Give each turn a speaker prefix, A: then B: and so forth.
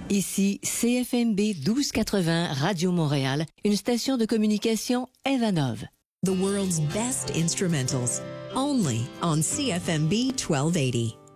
A: Ici CFMB 1280 Radio Montréal, une station de communication Evanov.
B: The world's best instrumentals, only on CFMB 1280.